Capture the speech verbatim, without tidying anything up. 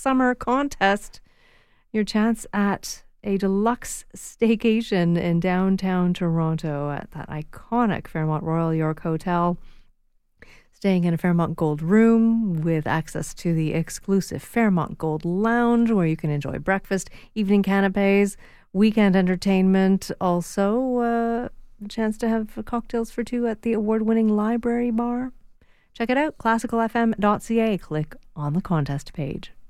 summer contest. Your chance at a deluxe staycation in downtown Toronto at that iconic Fairmont Royal York Hotel. Staying in a Fairmont Gold room with access to the exclusive Fairmont Gold Lounge where you can enjoy breakfast, evening canapes, weekend entertainment. Also, uh, a chance to have cocktails for two at the award-winning Library Bar. Check it out, classical f m dot c a. Click on the contest page.